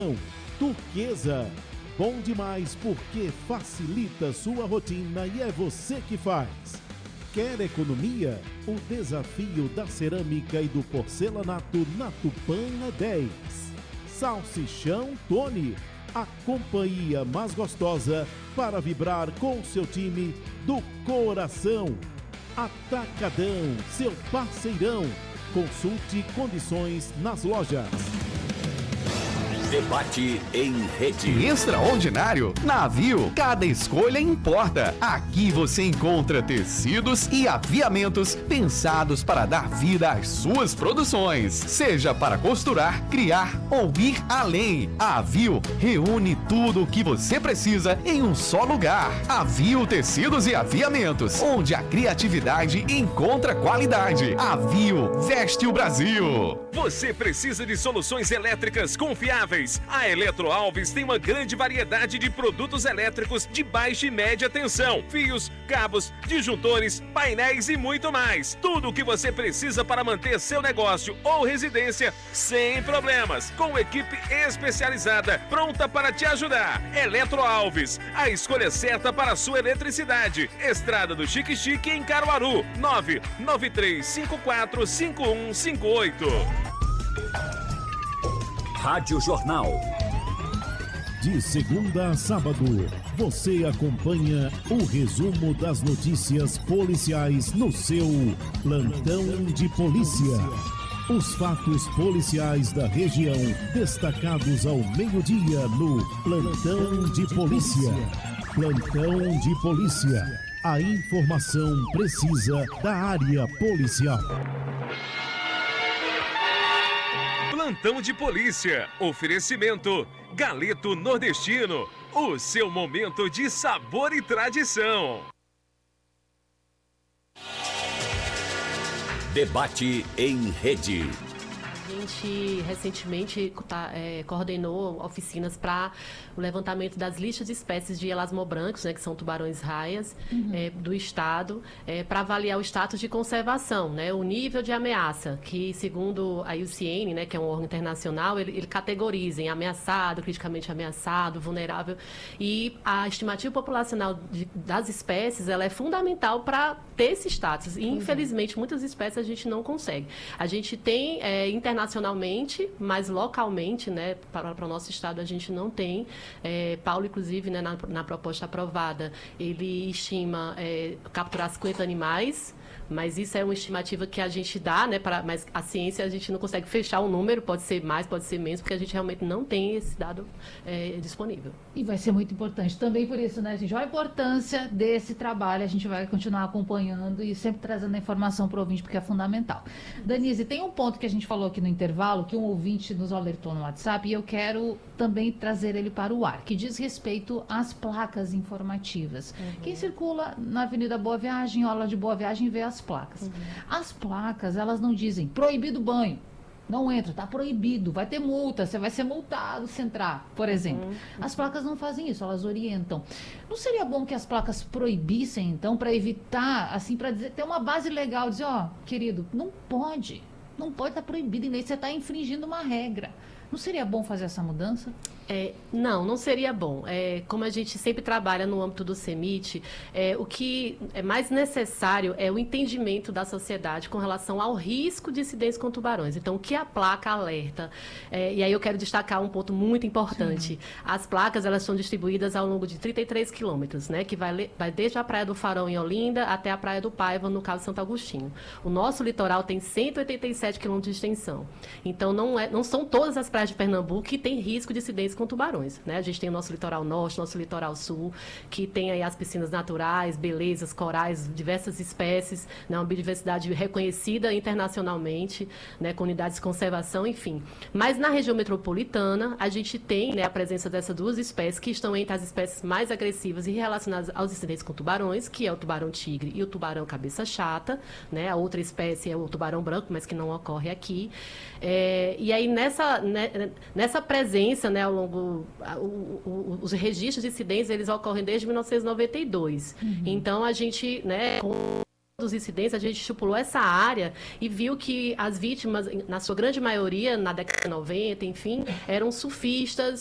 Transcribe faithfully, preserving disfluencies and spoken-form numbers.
Turquesa, bom demais porque facilita sua rotina e é você que faz. Quer economia? O desafio da cerâmica e do porcelanato na Tupã é dez. Salsichão Tony, a companhia mais gostosa para vibrar com seu time do coração. Atacadão, seu parceirão. Consulte condições nas lojas. Debate em rede. Extraordinário. Navio. Cada escolha importa. Aqui você encontra tecidos e aviamentos pensados para dar vida às suas produções. Seja para costurar, criar ou ir além. A Avio reúne tudo o que você precisa em um só lugar. Avio Tecidos e Aviamentos, onde a criatividade encontra qualidade. Avio veste o Brasil. Você precisa de soluções elétricas confiáveis? A Eletro Alves tem uma grande variedade de produtos elétricos de baixa e média tensão, fios, cabos, disjuntores, painéis e muito mais. Tudo o que você precisa para manter seu negócio ou residência sem problemas, com equipe especializada pronta para te ajudar. Eletro Alves, a escolha certa para a sua eletricidade. Estrada do Chique Chique em Caruaru, nove nove três cinco quatro cinco um cinco oito. Rádio Jornal. De segunda a sábado, você acompanha o resumo das notícias policiais no seu Plantão de Polícia. Os fatos policiais da região destacados ao meio-dia no Plantão de Polícia. Plantão de Polícia. A informação precisa da área policial. Plantão de Polícia. Oferecimento Galeto Nordestino. O seu momento de sabor e tradição. Debate em rede. A gente recentemente tá, é, coordenou oficinas para o levantamento das listas de espécies de elasmobrancos, né, que são tubarões raias, uhum. é, do estado, é, para avaliar o status de conservação, né, o nível de ameaça, que segundo a I U C N, né, que é um órgão internacional, ele, ele categoriza em ameaçado, criticamente ameaçado, vulnerável, e a estimativa populacional de, das espécies, ela é fundamental para ter esse status, e infelizmente muitas espécies a gente não consegue. A gente tem é, internacionalmente, mas localmente, né, para, para o nosso estado a gente não tem. É, Paulo, inclusive, né, na, na proposta aprovada, ele estima é, capturar cinquenta animais, mas isso é uma estimativa que a gente dá, né, para, mas a ciência a gente não consegue fechar um número, pode ser mais, pode ser menos, porque a gente realmente não tem esse dado é, disponível. E vai ser muito importante também por isso, né, gente? Olha a importância desse trabalho, a gente vai continuar acompanhando e sempre trazendo a informação para o ouvinte, porque é fundamental. Danise, tem um ponto que a gente falou aqui no intervalo, que um ouvinte nos alertou no WhatsApp, e eu quero também trazer ele para o ar, que diz respeito às placas informativas. Uhum. Quem circula na Avenida Boa Viagem, Orla de Boa Viagem, vê as placas. Uhum. As placas, elas não dizem proibido banho, não entra, tá proibido, vai ter multa, você vai ser multado se entrar, por exemplo. Uhum. As placas não fazem isso, elas orientam. Não seria bom que as placas proibissem, então, para evitar, assim, para dizer, ter uma base legal, dizer, ó, oh, querido, não pode, não pode estar proibido, e nem você está infringindo uma regra. Não seria bom fazer essa mudança? É, não, não seria bom. É, como a gente sempre trabalha no âmbito do CEMIT, é, o que é mais necessário é o entendimento da sociedade com relação ao risco de incidentes com tubarões. Então, o que a placa alerta? É, e aí eu quero destacar um ponto muito importante. Sim. As placas, elas são distribuídas ao longo de trinta e três quilômetros, né, que vai, vai desde a Praia do Farol, em Olinda, até a Praia do Paiva, no caso de Santo Agostinho. O nosso litoral tem cento e oitenta e sete quilômetros de extensão. Então, não, é, não são todas as praias de Pernambuco que têm risco de incidentes com tubarões, né? A gente tem o nosso litoral norte, nosso litoral sul, que tem aí as piscinas naturais, belezas, corais, diversas espécies, né? Uma biodiversidade reconhecida internacionalmente, né? Com unidades de conservação, enfim. Mas na região metropolitana, a gente tem, né, a presença dessas duas espécies que estão entre as espécies mais agressivas e relacionadas aos incidentes com tubarões, que é o tubarão-tigre e o tubarão cabeça chata, né? A outra espécie é o tubarão branco, mas que não ocorre aqui. É, e aí, nessa, né, nessa presença, né, ao longo... O, o, os registros de incidentes, eles ocorrem desde mil novecentos e noventa e dois. Uhum. Então, a gente, né, com dos incidentes, a gente estipulou essa área e viu que as vítimas, na sua grande maioria, na década de noventa, enfim, eram surfistas,